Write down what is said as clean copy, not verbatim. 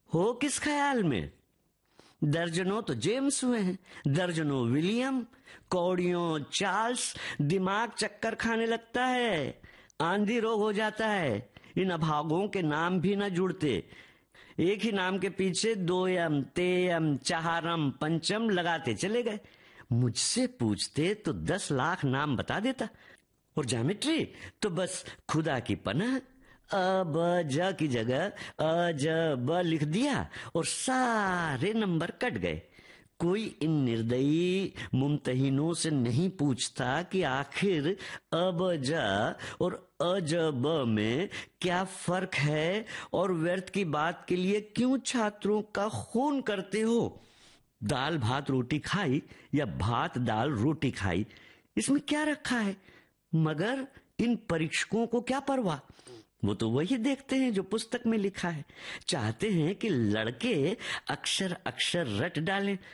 हो किस ख्याल में? दर्जनों तो जेम्स हुए हैं, दर्जनों विलियम, कौड़ियों चार्ल्स। दिमाग चक्कर खाने लगता है, आंधी रोग हो जाता है। इन अभागों के नाम भी न जुड़ते। एक ही नाम के पीछे दोयम तेयम चाहरम पंचम लगाते चले गए। मुझसे पूछते तो 10 लाख नाम बता देता। और ज्योमेट्री तो बस खुदा की पनाह। अ ब ज की जगह अ ज ब लिख दिया और सारे नंबर कट गए। कोई इन निर्दयी मुमतहिनों से नहीं पूछता कि आखिर अ ब ज और अ ज ब में क्या फर्क है, और व्यर्थ की बात के लिए क्यों छात्रों का खून करते हो। दाल भात रोटी खाई या भात दाल रोटी खाई, इसमें क्या रखा है। मगर इन परीक्षकों को क्या परवाह। वो तो वही देखते हैं जो पुस्तक में लिखा है। चाहते हैं कि लड़के अक्षर अक्षर रट डालें।